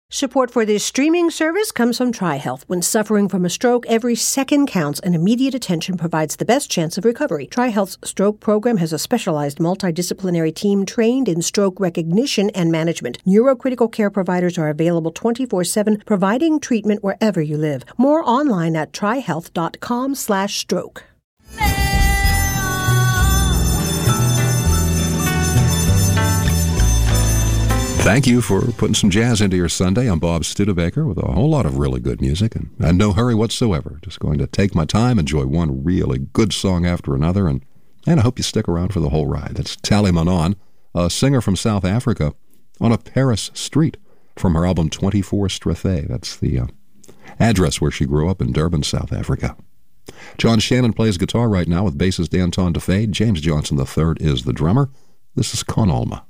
Support for this streaming service comes from TriHealth. When suffering from a stroke, every second counts and immediate attention provides the best chance of recovery. TriHealth's stroke program has a specialized multidisciplinary team trained in stroke recognition and management. Neurocritical care providers are available 24/7, providing treatment wherever you live. More online at trihealth.com/stroke. Thank you for putting some jazz into your Sunday. I'm Bob Studebaker with a whole lot of really good music and no hurry whatsoever. Just going to take my time, enjoy one really good song after another, and I hope you stick around for the whole ride. That's Tally Manon, a singer from South Africa, on a Paris street from her album 24 Strathay. That's the address where she grew up in Durban, South Africa. John Shannon plays guitar right now with bassist Anton DeFade. James Johnson III is the drummer. This is Con Alma.